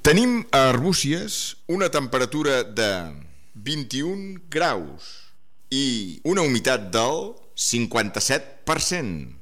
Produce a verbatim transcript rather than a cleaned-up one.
Tenim a Arbúcies una temperatura de vint-i-un graus i una humitat del cinquanta-set per cent.